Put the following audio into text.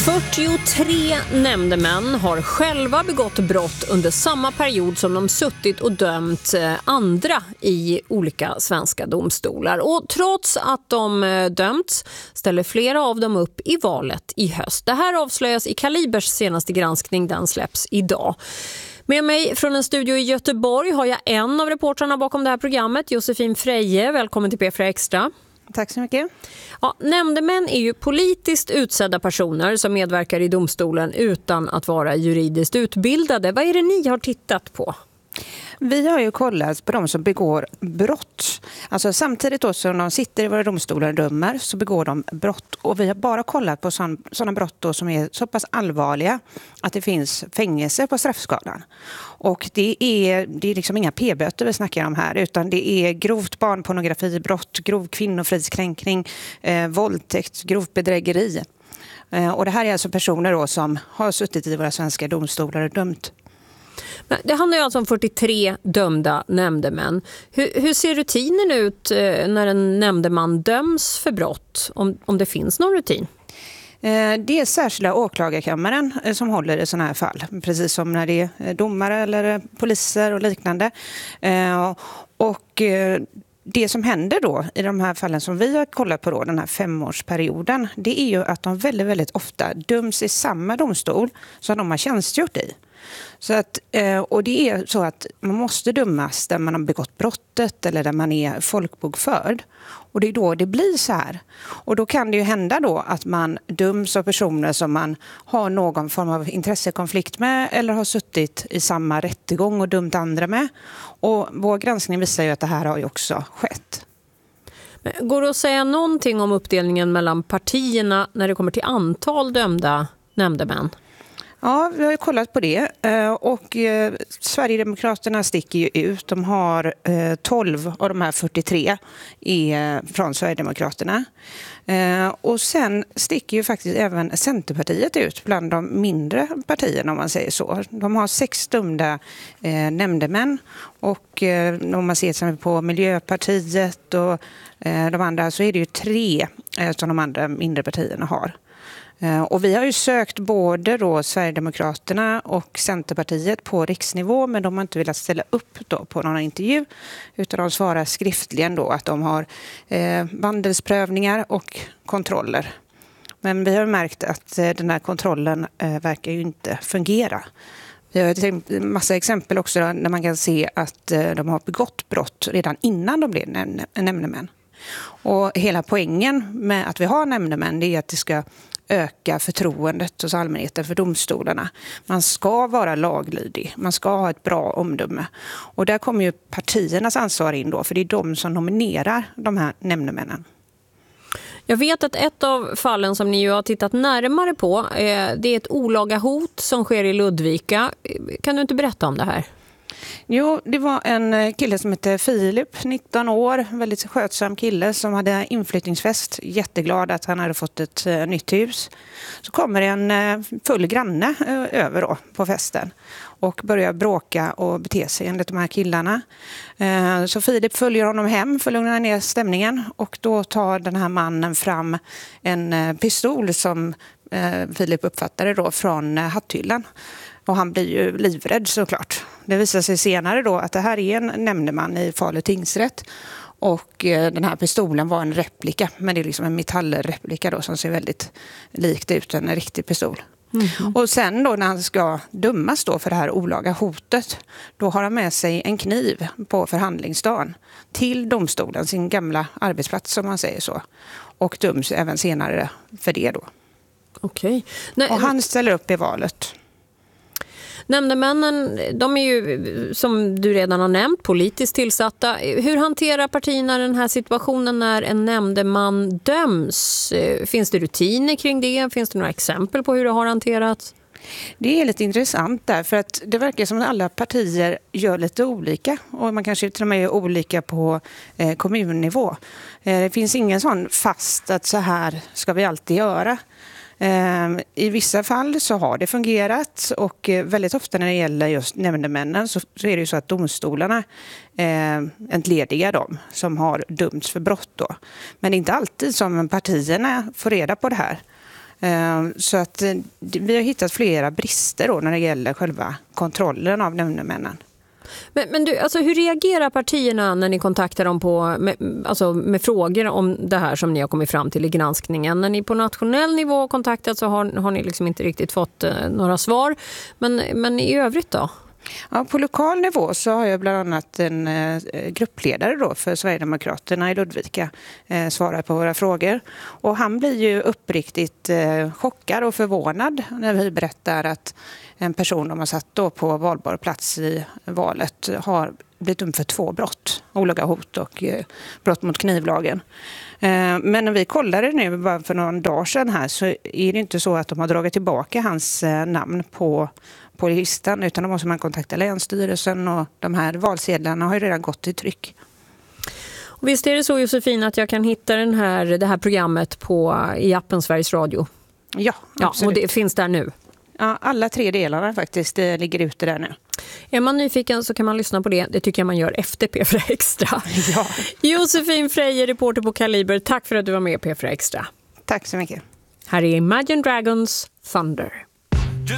43 nämndemän har själva begått brott under samma period som de suttit och dömt andra i olika svenska domstolar. Och trots att de dömts ställer flera av dem upp i valet i höst. Det här avslöjas i Kalibers senaste granskning, den släpps idag. Med mig från en studio i Göteborg har jag en av reportrarna bakom det här programmet, Josefin Freje. Välkommen till P4 Extra. Tack så mycket. Ja, nämndemän är ju politiskt utsedda personer som medverkar i domstolen utan att vara juridiskt utbildade. Vad är det ni har tittat på? Vi har ju kollat på de som begår brott. Alltså samtidigt då som de sitter i våra domstolar och dömer så begår de brott. Och vi har bara kollat på sådana brott då som är så pass allvarliga att det finns fängelse på straffskalan. Och det är liksom inga p-böter vi snackar om här, utan det är grovt barnpornografibrott, grov kvinnofridskränkning, våldtäkt, grovt bedrägeri. Och det här är alltså personer då som har suttit i våra svenska domstolar och dömt. Men det handlar ju alltså om 43 dömda nämndemän. Hur ser rutinen ut när en nämndeman döms för brott, om det finns någon rutin? Det är särskilda åklagarkammaren som håller i sådana här fall, precis som när det är domare eller poliser och liknande. Och det som händer då i de här fallen som vi har kollat på då, den här 5-årsperioden, det är ju att de väldigt, väldigt ofta döms i samma domstol som de har tjänstgjort i. Så att, och det är så att man måste dömas där man har begått brottet eller där man är folkbokförd. Och det är då det blir så här. Och då kan det ju hända då att man döms av personer som man har någon form av intressekonflikt med eller har suttit i samma rättegång och dömt andra med. Och vår granskning visar ju att det här har ju också skett. Går det att säga någonting om uppdelningen mellan partierna när det kommer till antal dömda nämndemän? Ja, vi har ju kollat på det och Sverigedemokraterna sticker ju ut. De har 12 av de här 43 från Sverigedemokraterna. Och sen sticker ju faktiskt även Centerpartiet ut bland de mindre partierna om man säger så. De har 6 dömda nämndemän och om man ser på Miljöpartiet och de andra så är det ju 3 som de andra mindre partierna har. Och vi har ju sökt både då Sverigedemokraterna och Centerpartiet på riksnivå, men de har inte velat ställa upp då på någon intervju utan de svarar skriftligen då att de har vandelsprövningar och kontroller. Men vi har märkt att den här kontrollen verkar ju inte fungera. Vi har en massa exempel också när man kan se att de har begått brott redan innan de blev nämndemän. Och hela poängen med att vi har nämndemän är att det ska öka förtroendet hos allmänheten för domstolarna. Man ska vara laglydig, man ska ha ett bra omdöme. Och där kommer ju partiernas ansvar in då, för det är de som nominerar de här nämndemännen. Jag vet att ett av fallen som ni ju har tittat närmare på, det är ett olaga hot som sker i Ludvika. Kan du inte berätta om det här? Jo, det var en kille som heter Filip, 19 år, väldigt skötsam kille som hade inflyttningsfest. Jätteglad att han hade fått ett nytt hus. Så kommer en full granne över då på festen och börjar bråka och bete sig enligt de här killarna. Så Filip följer honom hem för att lugna ner stämningen och då tar den här mannen fram en pistol som Filip uppfattade då från hatthyllan. Och han blir ju livrädd såklart. Det visar sig senare då att det här är en nämndeman i Falu tingsrätt. Och den här pistolen var en replika. Men det är liksom en metallreplika då som ser väldigt likt ut en riktig pistol. Mm. Och sen då när han ska dömas då för det här olaga hotet. Då har han med sig en kniv på förhandlingsdagen. Till domstolen, sin gamla arbetsplats som man säger så. Och döms även senare för det då. Okej. Och han ställer upp i valet. Nämndemännen, de är ju som du redan har nämnt politiskt tillsatta. Hur hanterar partierna den här situationen när en nämndeman döms? Finns det rutiner kring det? Finns det några exempel på hur det har hanterats? Det är lite intressant där för att det verkar som att alla partier gör lite olika och man kanske till och med gör olika på kommunnivå. Det finns ingen sån fast att så här ska vi alltid göra. I vissa fall så har det fungerat och väldigt ofta när det gäller just nämndemännen så är det ju så att domstolarna entledigar dem som har dömts för brott då. Men det är inte alltid som partierna får reda på det här. Så att vi har hittat flera brister då när det gäller själva kontrollen av nämndemännen. Men du, alltså hur reagerar partierna när ni kontaktar dem med frågor om det här som ni har kommit fram till i granskningen? När ni på nationell nivå kontaktat så har ni liksom inte riktigt fått några svar. Men i övrigt då? Ja, på lokal nivå så har jag bland annat en gruppledare då för Sverigedemokraterna i Ludvika svarat på våra frågor. Och han blir ju uppriktigt chockad och förvånad när vi berättar att en person de har satt då på valbar plats i valet har blivit dömd för 2 brott. Olaga hot och brott mot knivlagen. Men när vi kollade nu bara för några dagar sedan här så är det inte så att de har dragit tillbaka hans namn på listan, utan då måste man kontakta Länsstyrelsen och de här valsedlarna har ju redan gått i tryck. Och visst är det så, Josefin, att jag kan hitta det här programmet i appen Sveriges Radio? Ja, absolut. Och det finns där nu? Ja, alla 3 delarna faktiskt ligger ute där nu. Är man nyfiken så kan man lyssna på det. Det tycker jag man gör efter P4 Extra. Ja. Josefin Freje, reporter på Kaliber. Tack för att du var med i P4 Extra. Tack så mycket. Här är Imagine Dragons Thunder.